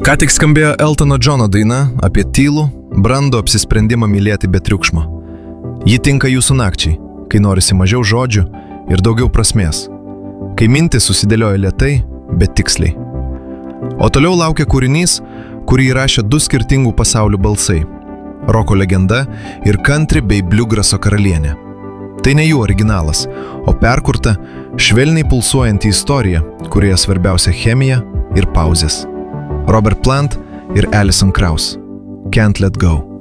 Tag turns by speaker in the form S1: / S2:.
S1: Ką tik skambėjo Eltono Johno daina apie tylų, brandų apsisprendimą mylėti be triukšmo. Ji tinka jūsų nakčiai, kai norisi mažiau žodžių ir daugiau prasmės. Kai mintis susidėlioja lėtai, bet tiksliai. O toliau laukia kūrinys, kurį įrašė du skirtingų pasaulių balsai – roko legenda ir country bei bluegrasso karalienė. Tai ne jų originalas, o perkurta, švelniai pulsuojanti istorija, kurioje svarbiausia chemija ir pauzės. Robert Plant ir Alison Krauss. Can't Let Go.